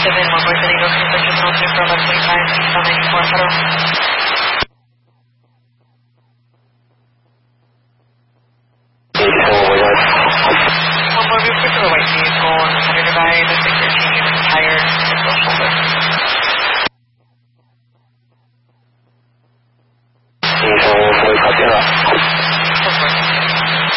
Pacific, one more 30, Eagle 26, 11, for 1125, eastbound 94, hello.